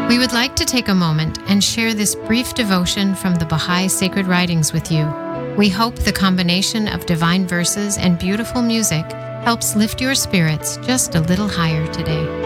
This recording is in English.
We would like to take a moment and share this brief devotion from the Baha'i Sacred Writings with you. We hope the combination of divine verses and beautiful music helps lift your spirits just a little higher today.